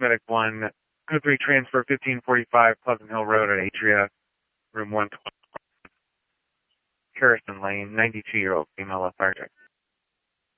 Medic 1, Code 3 transfer 1545 Pleasant Hill Road at Atria, room 112, Harrison Lane, 92-year-old female left fire check.